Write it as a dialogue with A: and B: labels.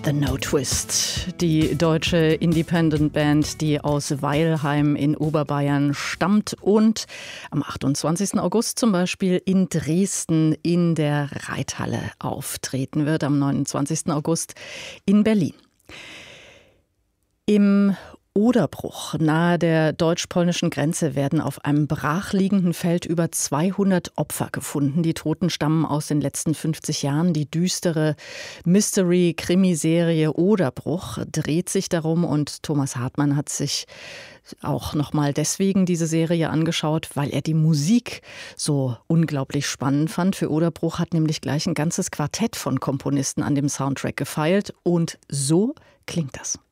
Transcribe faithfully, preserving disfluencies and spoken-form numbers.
A: The No Twist, die deutsche Independent-Band, die aus Weilheim in Oberbayern stammt und am achtundzwanzigsten August zum Beispiel in Dresden in der Reithalle auftreten wird, am neunundzwanzigsten August in Berlin. Im Oderbruch nahe der deutsch-polnischen Grenze werden auf einem brachliegenden Feld über zweihundert Opfer gefunden. Die Toten stammen aus den letzten fünfzig Jahren. Die düstere Mystery-Krimiserie Oderbruch dreht sich darum und Thomas Hartmann hat sich auch nochmal deswegen diese Serie angeschaut, weil er die Musik so unglaublich spannend fand. Für Oderbruch hat nämlich gleich ein ganzes Quartett von Komponisten an dem Soundtrack gefeilt und so klingt das.